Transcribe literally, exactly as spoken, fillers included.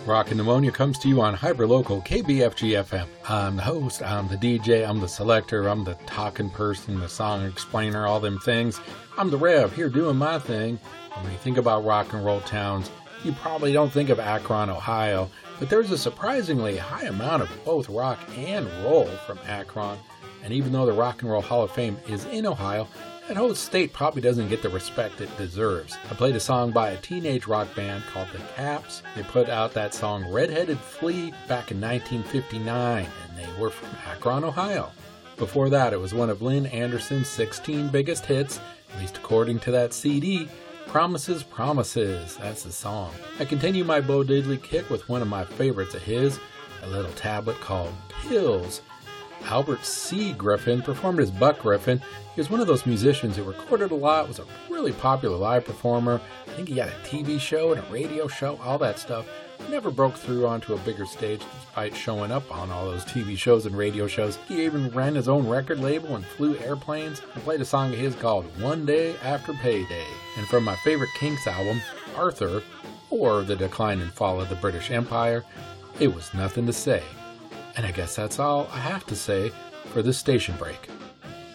Rock and Pneumonia comes to you on Hyperlocal K B F G F M. I'm the host, I'm the D J, I'm the selector, I'm the talking person, the song explainer, all them things. I'm the Rev, here doing my thing. And when you think about rock and roll towns, you probably don't think of Akron, Ohio, but there's a surprisingly high amount of both rock and roll from Akron. And even though the Rock and Roll Hall of Fame is in Ohio, that whole state probably doesn't get the respect it deserves. I played a song by a teenage rock band called The Caps. They put out that song Red-Headed Flea back in nineteen fifty-nine, and they were from Akron, Ohio. Before that, it was one of Lynn Anderson's sixteen biggest hits, at least according to that C D, Promises, Promises. That's the song. I continue my Bo Diddley kick with one of my favorites of his, a little tablet called Pills. Albert C. Griffin performed as Buck Griffin. He was one of those musicians who recorded a lot, was a really popular live performer. I think he had a T V show and a radio show, all that stuff. Never broke through onto a bigger stage despite showing up on all those T V shows and radio shows. He even ran his own record label and flew airplanes and played a song of his called One Day After Payday. And from my favorite Kinks album, Arthur, or The Decline and Fall of the British Empire, It Was Nothing to Say. And I guess that's all I have to say for this station break.